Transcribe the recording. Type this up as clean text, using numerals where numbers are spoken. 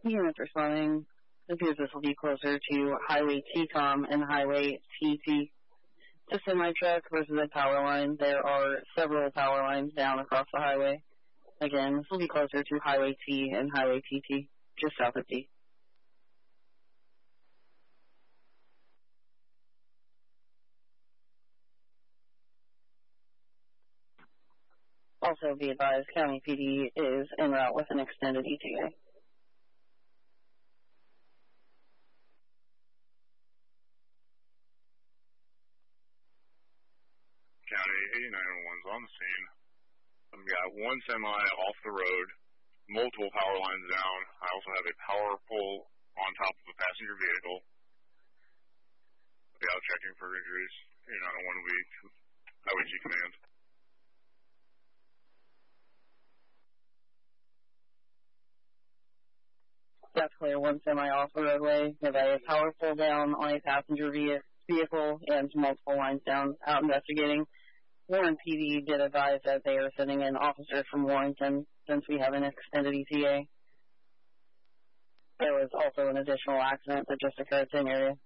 Units responding. It appears this will be closer to Highway T-Com and Highway TT. To semi-truck versus a power line, there are several power lines down across the highway. Again, this will be closer to Highway T and Highway TT, just south of T. Also be advised, County PD is en route with an extended ETA. County 8901's on the scene. I've got one semi off the road, multiple power lines down. I also have a power pole on top of a passenger vehicle. I'll be out checking for injuries. 8901 week. Highway G Command. That's clear. One semi off the roadway. We have a power pole down on a passenger vehicle and multiple lines down out investigating. Warren PD did advise that they are sending in officers from Warrington since we have an extended ETA. There was also an additional accident that just occurred in the area.